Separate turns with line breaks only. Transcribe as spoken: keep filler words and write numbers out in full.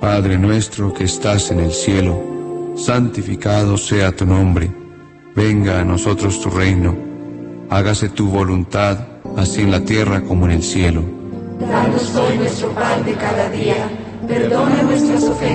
Padre nuestro que estás en el cielo, santificado sea tu nombre. Venga a nosotros tu reino. Hágase tu voluntad, así en la tierra como en el cielo.
Danos hoy nuestro pan de cada día. Perdona nuestras ofensas,